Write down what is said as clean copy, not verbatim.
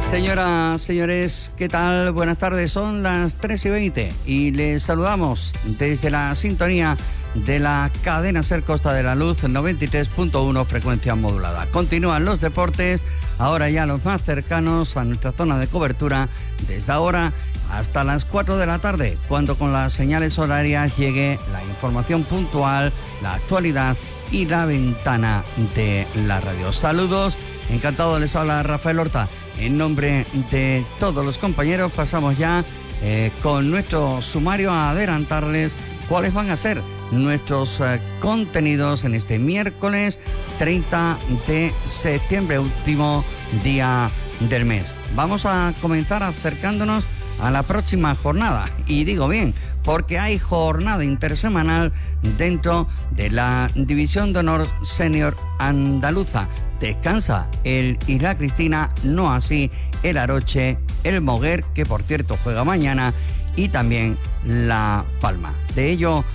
Señoras, señores, ¿qué tal? Buenas tardes, son las 3:20 y les saludamos desde la sintonía de la cadena SER Costa de la Luz 93.1 frecuencia modulada. Continúan los deportes, ahora ya los más cercanos a nuestra zona de cobertura, desde ahora hasta las 4 de la tarde, cuando con las señales horarias llegue la información puntual, la actualidad y la ventana de la radio. Saludos, encantado, les habla Rafael Horta. En nombre de todos los compañeros pasamos ya con nuestro sumario a adelantarles cuáles van a ser nuestros contenidos en este miércoles 30 de septiembre, último día del mes. Vamos a comenzar acercándonos a la próxima jornada, y digo bien, porque hay jornada intersemanal dentro de la División de Honor Senior Andaluza. Descansa el Isla Cristina, no así el Aroche, el Moguer, que por cierto juega mañana, y también La Palma. De ello